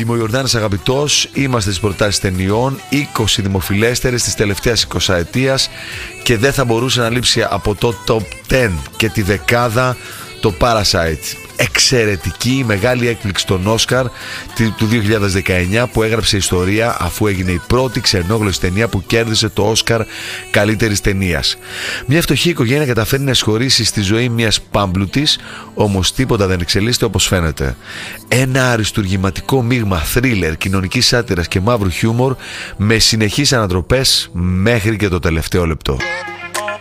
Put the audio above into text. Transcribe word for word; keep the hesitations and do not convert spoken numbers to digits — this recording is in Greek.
είμαι ο Ιορδάνης Αγαπητός. Είμαστε στις προτάσεις ταινιών, είκοσι δημοφιλέστερες της τελευταίας εικοσαετίας, και δεν θα μπορούσε να λείψει από το top δέκα και τη δεκάδα το Parasite. Εξαιρετική, μεγάλη έκπληξη των Όσκαρ του δύο χιλιάδες δεκαεννιά, που έγραψε ιστορία αφού έγινε η πρώτη ξενόγλωση ταινία που κέρδισε το Όσκαρ καλύτερης ταινίας. Μια φτωχή οικογένεια καταφέρνει να εισχωρήσει στη ζωή μιας πάμπλουτης, όμως τίποτα δεν εξελίσσεται όπως φαίνεται. Ένα αριστουργηματικό μείγμα θρίλερ, κοινωνικής σάτυρας και μαύρου χιούμορ, με συνεχείς ανατροπές μέχρι και το τελευταίο λεπτό.